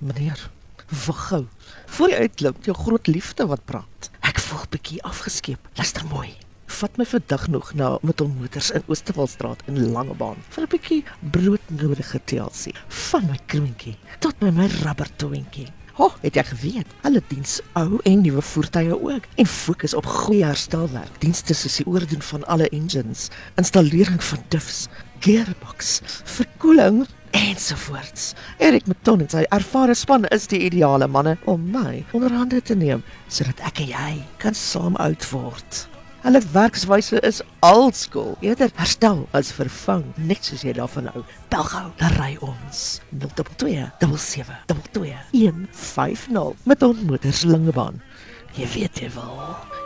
Meneer, wag gou. Voor jy uitklim, jou groot liefde wat praat. Ek voel bietjie afgeskeep. Luister mooi. Vat my vandag nog na Mitton Motors in Oosterwaldstraat in Langebaan vir 'n bietjie broodnodige TLC. Van my kroentjie tot by my rubbertoentjie. Het jy geweet? Hulle diens ou en nuwe voertuie ook en fokus op goeie herstelwerk. Dienste soos die oordoen van alle engines, installering van diffs, gearbox, verkoeling ensovoorts. Erik Mitton en sy ervare span is die ideale manne om my onder hande te neem, sodat ek en jy kan saam oud word. Hulle werkswyse is oldschool, eerder herstel as vervang, net soos jy daarvan hou. Bel gou, dan ry ons 022 77 22 150 Mitton Motors Langebaan. Jy weet jy wel.